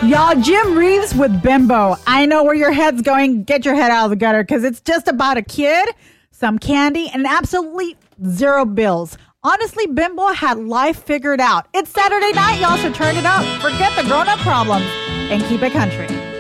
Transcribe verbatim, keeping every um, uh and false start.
Y'all, Jim Reeves with Bimbo. I know where your head's going. Get your head out of the gutter because it's just about a kid, some candy, and absolutely zero bills. Honestly, Bimbo had life figured out. It's Saturday night, y'all, so turn it up. Forget the grown-up problems and keep it country.